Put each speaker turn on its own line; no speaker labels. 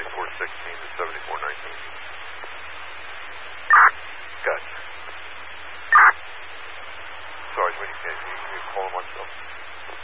to 7419. Gotcha. Sorry, when you can you call him myself?